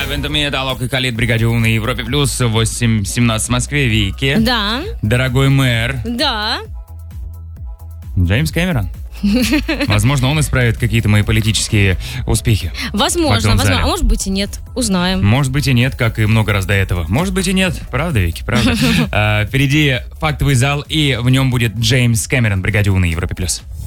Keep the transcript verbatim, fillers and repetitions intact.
Вентами, Талок и Калит, бригаде У на Европе Плюс, восемь семнадцать в Москве. Вики. Да. Дорогой мэр. Да. Джеймс Кэмерон. Возможно, он исправит какие-то мои политические успехи. Возможно, возможно. А может быть и нет. Узнаем. Может быть и нет, как и много раз до этого. Может быть и нет. Правда, Вики, правда. Впереди фактовый зал, и в нем будет Джеймс Кэмерон, бригаде У на Европе Плюс.